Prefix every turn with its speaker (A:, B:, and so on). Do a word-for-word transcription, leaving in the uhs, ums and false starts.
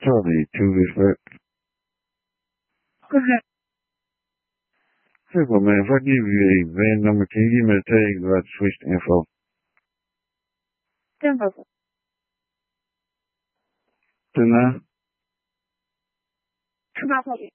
A: Sorry to respect.
B: Go ahead.
A: Hey, well, man, if I give you a van number, can you give me a tag about the switch info?
B: Denver.
A: Two nine?
B: Two nine,